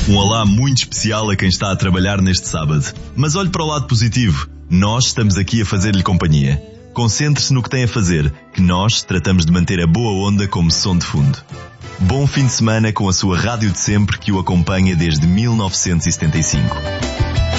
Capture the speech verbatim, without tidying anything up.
Um olá muito especial a quem está a trabalhar neste sábado. Mas olhe para o lado positivo. Nós estamos aqui a fazer-lhe companhia. Concentre-se no que tem a fazer, que nós tratamos de manter a boa onda como som de fundo. Bom fim de semana com a sua rádio de sempre que o acompanha desde mil novecentos e setenta e cinco.